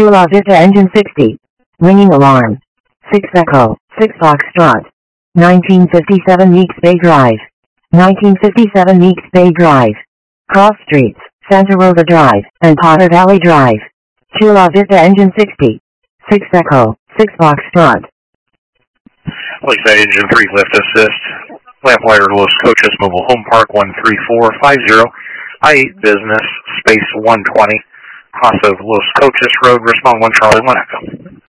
Chula Vista engine 60. Ringing alarm. 6 Echo, 6 Foxtrot. 1957 Meeks Bay Drive. 1957 Meeks Bay Drive. Cross Streets, Santa Rosa Drive, and Potter Valley Drive. Chula Vista engine 60. 6 Echo, 6 Foxtrot. Lakeside engine 3 lift assist. Lamplighter Los Coaches Mobile Home Park 13450. I-8 Business, space 120. Cross of Los Coaches Road, respond 1 Charlie 1 Echo.